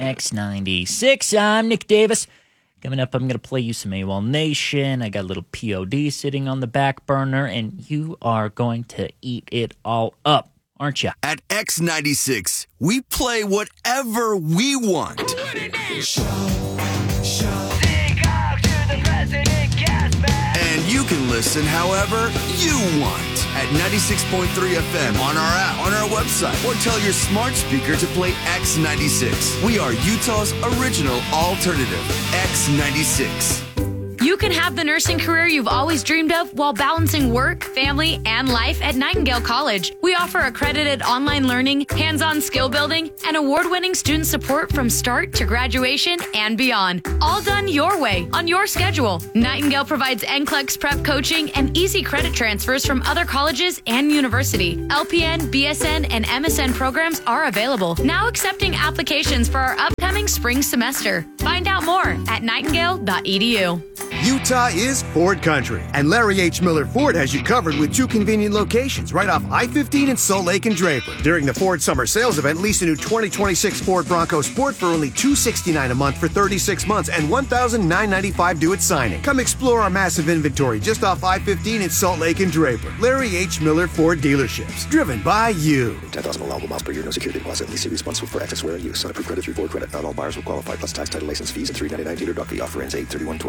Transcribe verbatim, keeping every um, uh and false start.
X ninety-six. I'm Nick Davis. Coming up, I'm going to play you some AWOL Nation. I got a little P O D sitting on the back burner, and you are going to eat it all up, aren't you? At X ninety-six, we play whatever we want. And you can listen however you want at ninety-six point three F M, on our app, on our website, or tell your smart speaker to play X ninety-six. We are Utah's original alternative, X ninety-six. You can have the nursing career you've always dreamed of while balancing work, family, and life at Nightingale College. We offer accredited online learning, hands-on skill building, and award-winning student support from start to graduation and beyond. All done your way, on your schedule. Nightingale provides N C L E X prep coaching and easy credit transfers from other colleges and university. L P N, B S N, and M S N programs are available. Now accepting applications for our upcoming spring semester. Find out more at nightingale dot e d u. Utah is Ford country, and Larry H. Miller Ford has you covered with two convenient locations right off I fifteen in Salt Lake and Draper. During the Ford Summer Sales Event, lease a new twenty twenty-six Ford Bronco Sport for only two hundred sixty-nine dollars a month for thirty-six months and one thousand nine hundred ninety-five dollars due at signing. Come explore our massive inventory just off I fifteen in Salt Lake and Draper. Larry H. Miller Ford dealerships, driven by you. ten thousand allowable miles per year, no security deposit. Lease responsible for access wear and use. Sign up for credit through Ford Credit. Not all buyers will qualify, plus tax, title, license fees, and three ninety-nine dealer doc fee. Offer ends eight thirty-one twenty.